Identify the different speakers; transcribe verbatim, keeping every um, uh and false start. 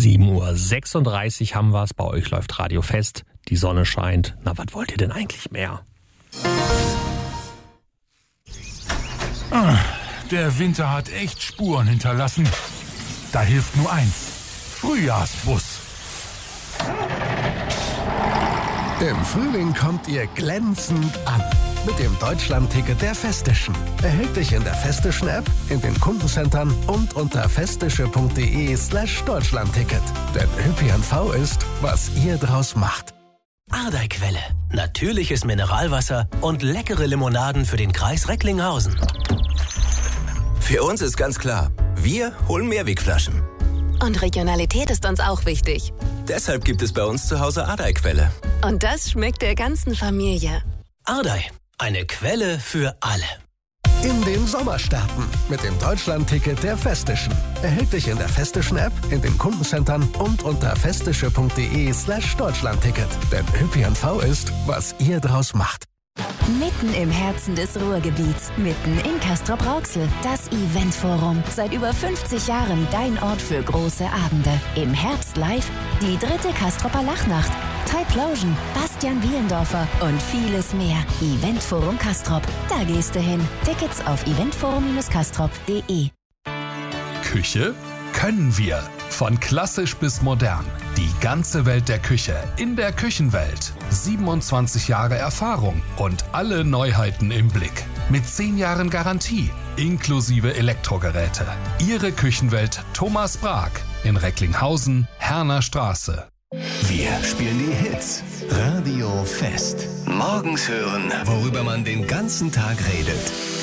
Speaker 1: sieben Uhr sechsunddreißig haben wir es. Bei euch läuft Radio Fest. Die Sonne scheint. Na, was wollt ihr denn eigentlich mehr?
Speaker 2: Ah, der Winter hat echt Spuren hinterlassen. Da hilft nur eins. Frühjahrsbus.
Speaker 3: Im Frühling kommt ihr glänzend an. Mit dem Deutschland-Ticket der Festischen. Erhältlich in der Festischen-App, in den Kundencentern und unter festische.de slash Deutschland-Ticket. Denn Ö P N V ist, was ihr draus macht.
Speaker 4: Ardei-Quelle. Natürliches Mineralwasser und leckere Limonaden für den Kreis Recklinghausen.
Speaker 5: Für uns ist ganz klar, wir holen Mehrwegflaschen.
Speaker 6: Und Regionalität ist uns auch wichtig.
Speaker 5: Deshalb gibt es bei uns zu Hause Ardei-Quelle.
Speaker 6: Und das schmeckt der ganzen Familie.
Speaker 4: Ardei, eine Quelle für alle.
Speaker 3: In den Sommer starten mit dem Deutschland-Ticket der Festischen. Erhältlich in der Festischen-App, in den Kundencentern und unter festische.de slash Deutschland-Ticket. Denn Ö P N V ist, was ihr draus macht.
Speaker 7: Mitten im Herzen des Ruhrgebiets, mitten in Castrop-Rauxel, das Eventforum. Seit über fünfzig Jahren dein Ort für große Abende. Im Herbst live die dritte Castroper Lachnacht, Typlosion, Bastian Bielendorfer und vieles mehr. Eventforum Castrop, da gehst du hin. Tickets auf eventforum castrop punkt de.
Speaker 8: Küche können wir. Von klassisch bis modern. Die ganze Welt der Küche in der Küchenwelt. siebenundzwanzig Jahre Erfahrung und alle Neuheiten im Blick. Mit zehn Jahren Garantie, inklusive Elektrogeräte. Ihre Küchenwelt Thomas Brag in Recklinghausen, Herner Straße.
Speaker 9: Wir spielen die Hits. Radio Fest. Morgens hören, worüber man den ganzen Tag redet.